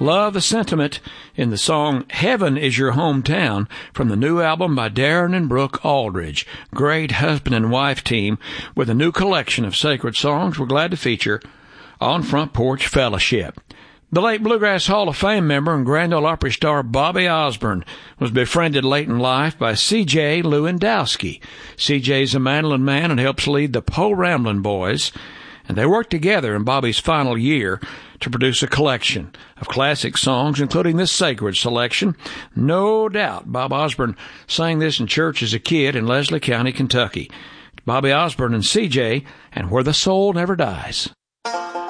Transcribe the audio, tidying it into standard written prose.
Love the sentiment in the song Heaven is Your Hometown from the new album by Darren and Brooke Aldridge. Great husband and wife team with a new collection of sacred songs we're glad to feature on Front Porch Fellowship. The late Bluegrass Hall of Fame member and Grand Ole Opry star Bobby Osborne was befriended late in life by C.J. Lewandowski. C.J.'s a mandolin man and helps lead the Po Ramblin' Boys, and they worked together in Bobby's final year to produce a collection of classic songs, including this sacred selection. No doubt Bob Osborne sang this in church as a kid in Leslie County, Kentucky. Bobby Osborne and C.J. and Where the Soul Never Dies.